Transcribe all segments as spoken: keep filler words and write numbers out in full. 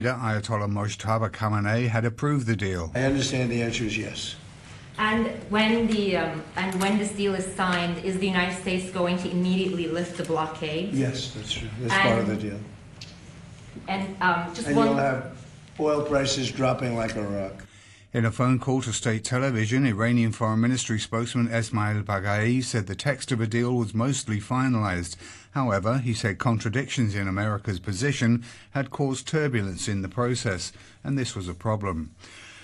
Ayatollah Mojtaba Khamenei had approved the deal. I understand the answer is yes. And when the um, and when this deal is signed, is the United States going to immediately lift the blockade? Yes, that's true. That's and, part of the deal. And um, just and one. you'll have oil prices dropping like a rock. In a phone call to state television, Iranian Foreign Ministry spokesman Esmail Baghaei said the text of a deal was mostly finalized. However, he said contradictions in America's position had caused turbulence in the process, and this was a problem.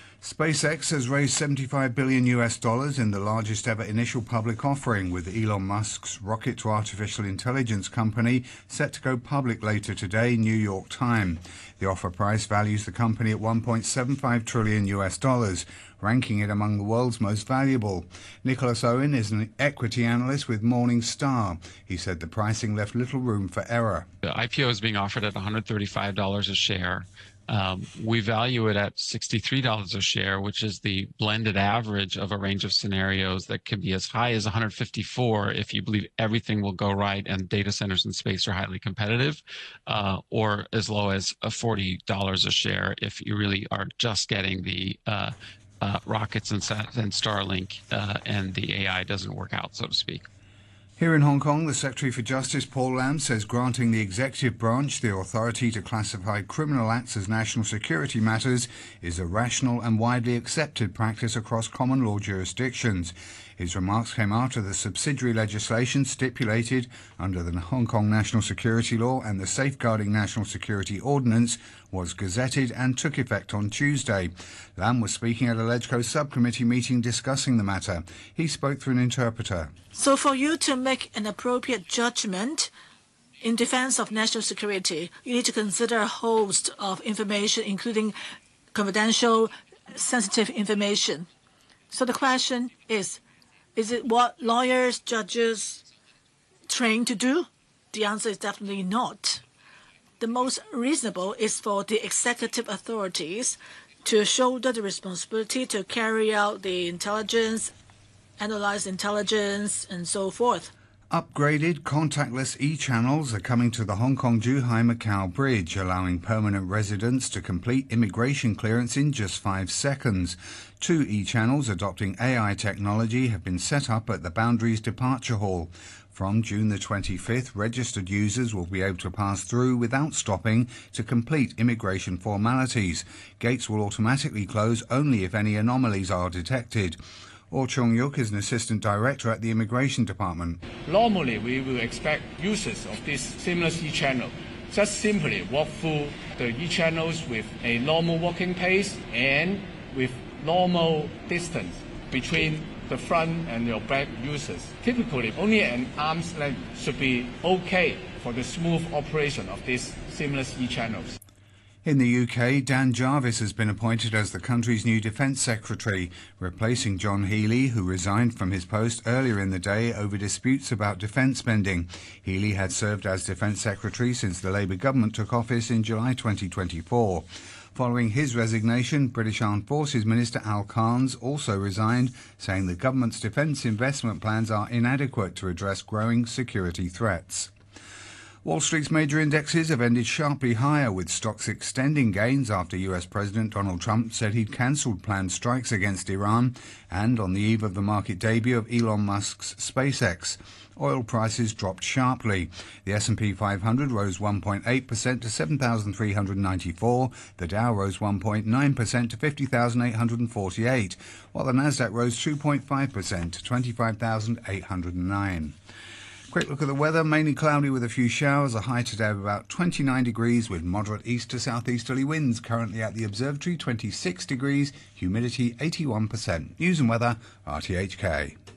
SpaceX has raised seventy-five billion U S dollars in the largest ever initial public offering, with Elon Musk's rocket to artificial intelligence company set to go public later today, New York time. The offer price values the company at one point seven five trillion U S dollars, ranking it among the world's most valuable. Nicholas Owen is an equity analyst with Morningstar. He said the pricing left little room for error. The I P O is being offered at one hundred thirty-five dollars a share. Um, we value it at sixty-three dollars a share, which is the blended average of a range of scenarios that can be as high as one hundred fifty-four dollars if you believe everything will go right and data centers in space are highly competitive, uh, or as low as forty dollars a share if you really are just getting the uh, uh, rockets and, and Starlink uh, and the A I doesn't work out, so to speak. Here in Hong Kong, the Secretary for Justice, Paul Lam, says granting the executive branch the authority to classify criminal acts as national security matters is a rational and widely accepted practice across common law jurisdictions. His remarks came after the subsidiary legislation stipulated under the Hong Kong National Security Law and the Safeguarding National Security Ordinance was gazetted and took effect on Tuesday. Lam was speaking at a LegCo subcommittee meeting discussing the matter. He spoke through an interpreter. So for you to make an appropriate judgment in defense of national security, you need to consider a host of information, including confidential, sensitive information. So the question is, is it what lawyers, judges trained to do? The answer is definitely not. The most reasonable is for the executive authorities to shoulder the responsibility to carry out the intelligence, analyze intelligence, and so forth. Upgraded contactless e-channels are coming to the Hong Kong-Zhuhai-Macau Bridge, allowing permanent residents to complete immigration clearance in just five seconds. Two e-channels adopting A I technology have been set up at the Boundaries Departure Hall. From June the twenty-fifth, registered users will be able to pass through without stopping to complete immigration formalities. Gates will automatically close only if any anomalies are detected. Or Chung-Yuk is an assistant director at the Immigration Department. Normally, we will expect users of this seamless e-channel just simply walk through the e-channels with a normal walking pace and with normal distance between the front and your back users. Typically, only an arm's length should be okay for the smooth operation of these seamless e-channels. In the U K, Dan Jarvis has been appointed as the country's new Defence Secretary, replacing John Healey, who resigned from his post earlier in the day over disputes about defence spending. Healey had served as Defence Secretary since the Labour government took office in July twenty twenty-four. Following his resignation, British Armed Forces Minister Al Carnes also resigned, saying the government's defence investment plans are inadequate to address growing security threats. Wall Street's major indexes have ended sharply higher, with stocks extending gains after U S President Donald Trump said he'd cancelled planned strikes against Iran, and on the eve of the market debut of Elon Musk's SpaceX. Oil prices dropped sharply. The S and P five hundred rose one point eight percent to seven thousand three hundred ninety-four. The Dow rose one point nine percent to fifty thousand eight hundred forty-eight, while the Nasdaq rose two point five percent to twenty-five thousand eight hundred nine. Quick look at the weather. Mainly cloudy with a few showers. A high today of about twenty-nine degrees with moderate east to southeasterly winds. Currently at the observatory, twenty-six degrees. Humidity eighty-one percent. News and weather, R T H K.